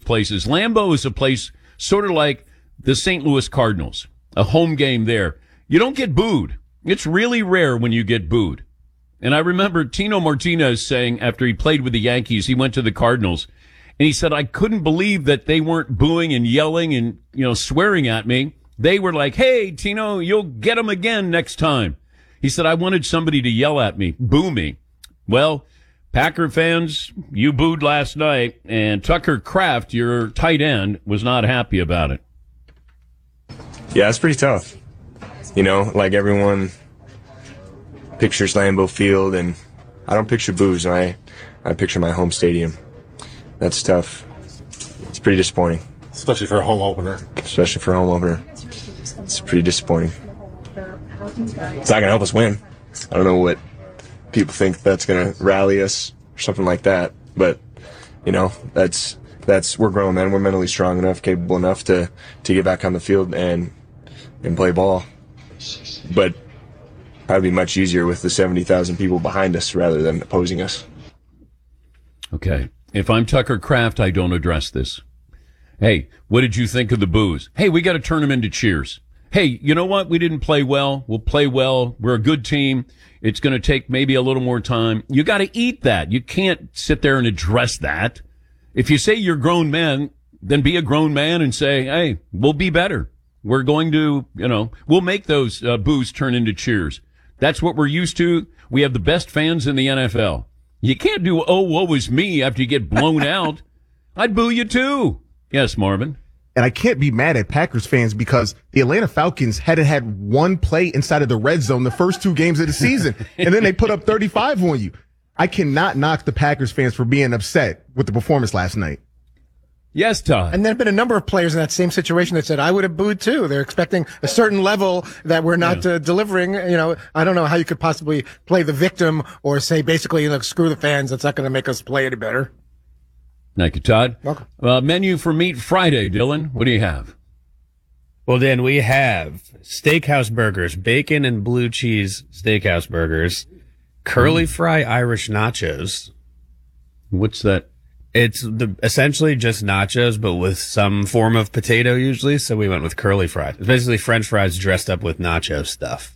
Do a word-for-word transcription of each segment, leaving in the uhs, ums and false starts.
places. Lambeau is a place sort of like the Saint Louis Cardinals, a home game there. You don't get booed. It's really rare when you get booed. And I remember Tino Martinez saying after he played with the Yankees, he went to the Cardinals, and he said, I couldn't believe that they weren't booing and yelling and, you know, swearing at me. They were like, hey, Tino, you'll get them again next time. He said, I wanted somebody to yell at me, boo me. Well, Packer fans, you booed last night, and Tucker Kraft, your tight end, was not happy about it. Yeah, it's pretty tough. You know, like everyone pictures Lambeau Field, and I don't picture boos. I, I picture my home stadium. That's tough. It's pretty disappointing. Especially for a home opener. Especially for a home opener. It's pretty disappointing. It's not going to help us win. I don't know what people think that's going to rally us or something like that. But, you know, that's that's we're grown men. We're mentally strong enough, capable enough to, to get back on the field and and play ball. But probably much easier with the seventy thousand people behind us rather than opposing us. Okay. If I'm Tucker Kraft, I don't address this. Hey, what did you think of the boos? Hey, we got to turn them into cheers. Hey, you know what? We didn't play well. We'll play well. We're a good team. It's going to take maybe a little more time. You got to eat that. You can't sit there and address that. If you say you're grown men, then be a grown man and say, hey, we'll be better. We're going to, you know, we'll make those uh, boos turn into cheers. That's what we're used to. We have the best fans in the N F L. You can't do, oh, woe is me after you get blown out. I'd boo you too. Yes, Marvin. And I can't be mad at Packers fans because the Atlanta Falcons hadn't had one play inside of the red zone the first two games of the season. And then they put up thirty-five on you. I cannot knock the Packers fans for being upset with the performance last night. Yes, Todd. And there have been a number of players in that same situation that said, I would have booed too. They're expecting a certain level that we're not yeah. uh, delivering. You know, I don't know how you could possibly play the victim or say basically, you know, screw the fans. That's not going to make us play any better. Thank you, Todd. Welcome. Uh, menu for Meat Friday, Dylan. What do you have? Well, Dan, we have steakhouse burgers, bacon and blue cheese steakhouse burgers, curly mm. fry Irish nachos. What's that? It's the, essentially just nachos, but with some form of potato usually. So we went with curly fries. It's basically French fries dressed up with nacho stuff.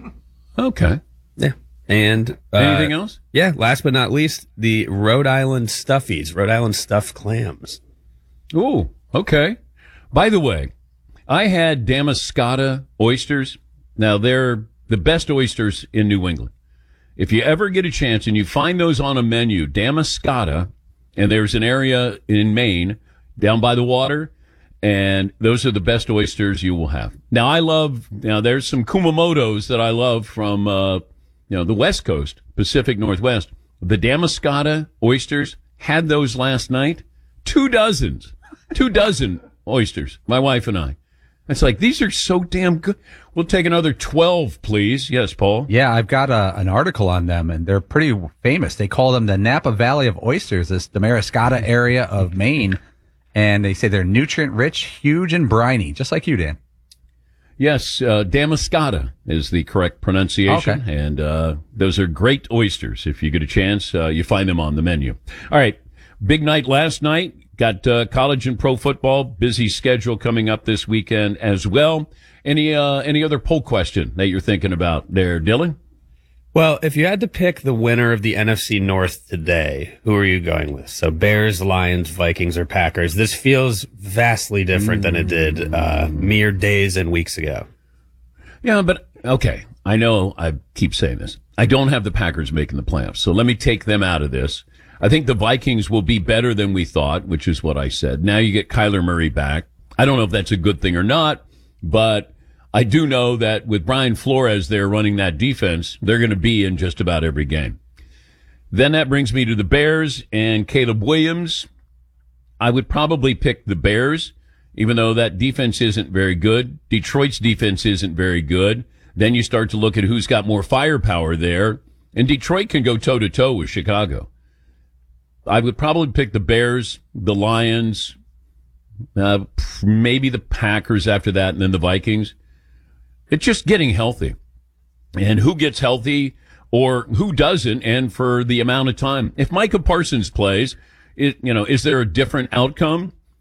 Okay. Yeah. And uh, anything else? Yeah. Last but not least, the Rhode Island stuffies, Rhode Island stuffed clams. Ooh. Okay. By the way, I had Damariscotta oysters. Now they're the best oysters in New England. If you ever get a chance and you find those on a menu, Damariscotta. And there's an area in Maine down by the water, and those are the best oysters you will have. Now, I love, now there's some Kumamotos that I love from, uh, you know, the West Coast, Pacific Northwest. The Damariscotta oysters, had those last night. Two dozens, two dozen oysters, my wife and I. It's like, these are so damn good. We'll take another twelve, please. Yes, Paul? Yeah, I've got a, an article on them, and they're pretty famous. They call them the Napa Valley of Oysters, this Damariscotta area of Maine. And they say they're nutrient-rich, huge, and briny, just like you, Dan. Yes, uh, Damariscotta is the correct pronunciation. Okay. And uh, those are great oysters. If you get a chance, uh, you find them on the menu. All right, big night last night. Got uh, college and pro football, busy schedule coming up this weekend as well. Any uh, any other poll question that you're thinking about there, Dylan? Well, if you had to pick the winner of the N F C North today, who are you going with? So Bears, Lions, Vikings, or Packers? This feels vastly different mm. than it did uh, mere days and weeks ago. Yeah, but okay. I know I keep saying this. I don't have the Packers making the playoffs, so let me take them out of this. I think the Vikings will be better than we thought, which is what I said. Now you get Kyler Murray back. I don't know if that's a good thing or not, but I do know that with Brian Flores there running that defense, they're going to be in just about every game. Then that brings me to the Bears and Caleb Williams. I would probably pick the Bears, even though that defense isn't very good. Detroit's defense isn't very good. Then you start to look at who's got more firepower there, and Detroit can go toe-to-toe with Chicago. I would probably pick the Bears, the Lions, uh, maybe the Packers after that, and then the Vikings. It's just getting healthy. And who gets healthy or who doesn't, and for the amount of time. If Micah Parsons plays, it, you know, is there a different outcome?